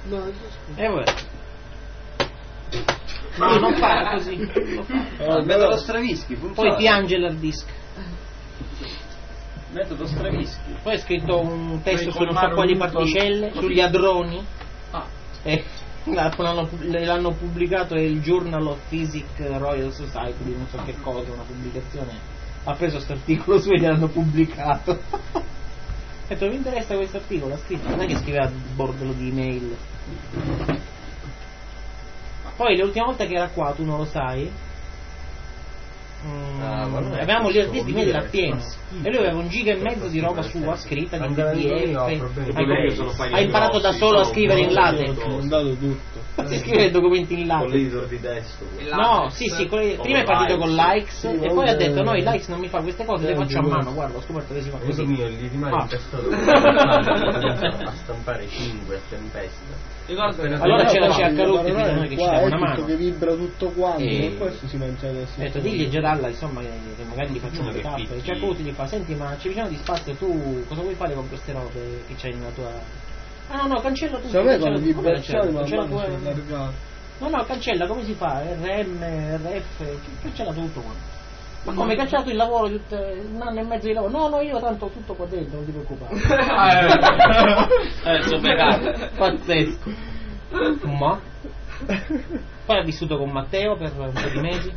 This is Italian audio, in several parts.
Vabbè. No, non fa così. Il metodo Stravinsky funziona. Poi piange l'hard disk. Metodo Stravinsky. Poi è scritto un testo su non so quali particelle, sugli hadroni. E l'hanno pubblicato il Journal of Physics Royal Society, non so che cosa, una pubblicazione. Ha preso questo articolo su e l'hanno pubblicato. Ho detto, mi interessa questo articolo, l'ha scritto, non è che scriveva bordello di email. Poi l'ultima volta che era qua, tu non lo sai, avevamo gli artisti miei della piena e lui aveva 1,5 giga di roba sua scritta di PDF. Ha imparato da solo a scrivere in LaTeX. Si scrive i documenti in LaTeX con l'editor di testo. no, sì, prima è partito con Likes e poi ha detto no, i Likes non mi fa queste cose, le faccio a mano, guarda, ho scoperto che si fa così. Mio gli rimane impestoso a stampare 5 a tempesta. Allora c'era Ciaccarutti di noi che ci dava una mano, che vibra tutto quanto e e questo si pensa adesso. ho detto digli Giadalla insomma che magari gli faccio un backup. E Ciaccarutti gli fa senti, ma c'è vicino di spazio, tu cosa vuoi fare con queste robe che c'hai nella tua... no, cancella tutto. Sapete di cancella largato. no, cancella, come si fa? RM, RF, cancella tutto qua. Ma come cancellato il lavoro, 1 anno e mezzo di lavoro? No, io tanto ho tutto qua dentro, non ti preoccupare. Pazzesco. Ma poi ha vissuto con Matteo per un po' di mesi.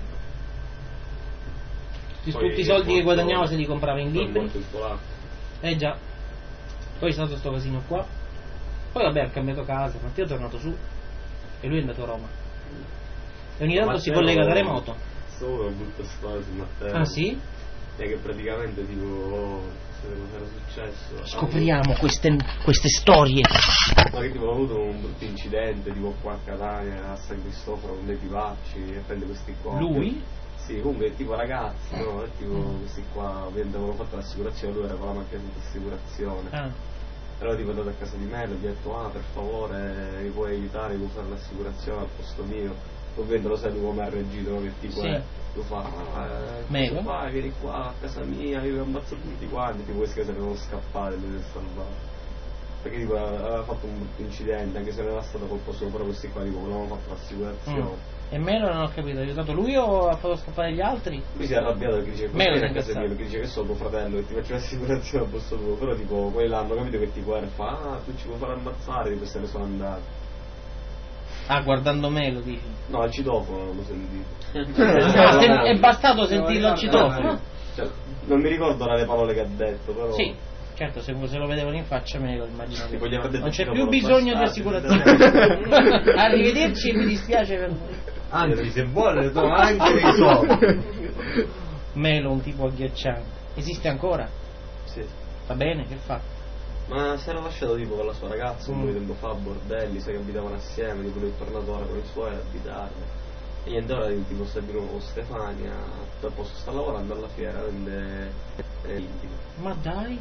Tutti i soldi che guadagnava se li comprava in libri. Già. Poi è stato sto casino qua. Poi vabbè, ha cambiato casa, Matteo è tornato su e lui è andato a Roma. E ogni tanto si collega da remoto. Solo una brutta storia su Matteo. Ah sì? È che praticamente tipo cosa era successo? Scopriamo queste storie. Ma che tipo ha avuto un brutto incidente tipo qua a Catania, a San Cristoforo con dei tipacci e prende questi qua. Lui? Sì, comunque tipo ragazzi, no? E tipo questi qua ovviamente avevano fatto l'assicurazione, lui era con la macchina di assicurazione. Allora tipo è andato a casa di me e gli ho detto per favore mi puoi aiutare, mi puoi fare l'assicurazione al posto mio. Ovviamente lo sai tu come ha reagito, no? Che tipo sì. Lo fa Mego? vieni qua a casa mia, io vi ammazzo tutti quanti, tipo questi che se ne erano scappati e lui si è salvato. Perché tipo aveva fatto un brutto incidente, anche se non era stato colpa sua, però questi qua tipo non avevano fatto l'assicurazione. E Melo non ho capito, ha aiutato lui o ha fatto scappare gli altri? Lui si è arrabbiato perché dice vieni a casa mia, perché dice che sono tuo fratello e ti faccio l'assicurazione al posto tuo, però tipo quelli là hanno capito che tipo era fa tu ci puoi fare ammazzare, tipo se ne sono andati. Guardando Melo dici? No, al citofono non l'ho sentito. È bastato sentirlo al citofono? Cioè, non mi ricordo le parole che ha detto, però... Sì, certo, se lo vedevano in faccia Melo immagino che non c'è detto più bisogno di assicurazione. Arrivederci, mi dispiace per voi. Anzi, se vuole do anche dei soldi. Melo, un tipo agghiacciante. Esiste ancora? Sì. Va bene, che fa? Ma si era lasciato tipo con la sua ragazza un po' di tempo fa a Bordelli, sai che abitavano assieme, tipo lui è tornato ora con i suoi ad abitare. E niente, ora tipo sta di nuovo con Stefania, dopo sta lavorando alla fiera, vende intimi. Ma dai?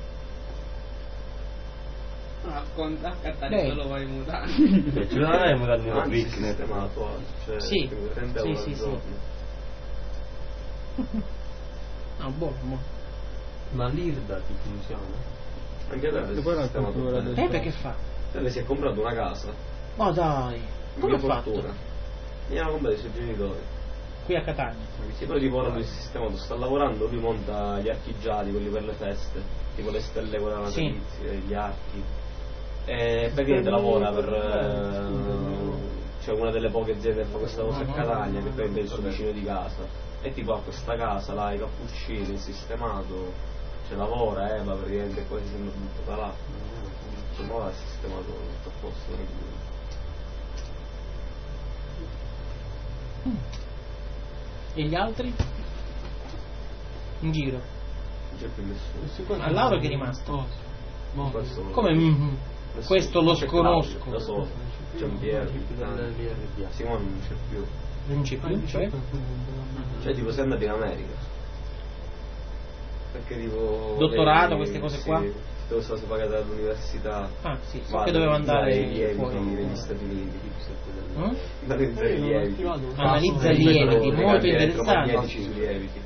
Racconta, Catania solo vai mutare. Ce l'avrai mutare una picnic, sistemato, cioè sì. 30 euro al giorno. No, buono. Ma l'IRDA ti funziona? Anche adesso è sistemato bene. Perché fa? Lei si è comprato una casa. Ma dai, come ha fatto? Mi hanno comprato i suoi genitori. Qui a Catania? Sì, però tipo ora lui si è sistemato, sta lavorando, lui monta gli archigiati, quelli per le feste, tipo le stelle quelle natalizie, gli archi. E praticamente lavora per cioè una delle poche aziende che fa questa cosa a Catania, che prende il suo vicino di casa. E tipo ha questa casa là, i cappuccini, sistemato. Cioè lavora, ma praticamente quasi sembra tutto da là. Insomma, è sistemato tutto a posto. E gli altri? In giro? Non c'è più nessuno. A Lauro che è rimasto? Come? Questo lo sconosco. Da solo. Giampiero, Simone non c'è più. Non c'è più? Cioè tipo sei andato in America. Perché tipo dottorato, queste cose qua? Dove sono stati pagati dall'università. Sì, so che doveva andare i lieviti fuori negli Stati Uniti. Analizza i lieviti. Analizza i lieviti, molto interessante. Sui lieviti.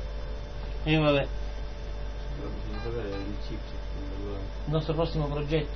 E vabbè. Il nostro prossimo progetto